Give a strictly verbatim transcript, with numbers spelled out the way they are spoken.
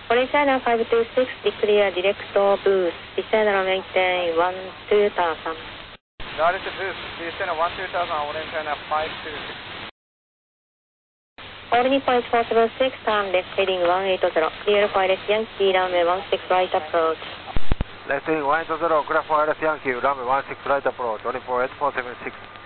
Police China five two six, declare direct boost. Police China maintain one two thousand. Direct boost, Police China one two thousand, Orange China five two six. All Nippon four seven six, turn left heading one eight zero. Clear for Alex Yankee, runway one six right approach. Left heading one eight zero, clear for Alex Yankee, runway one six right approach, Orange four eight four seven six.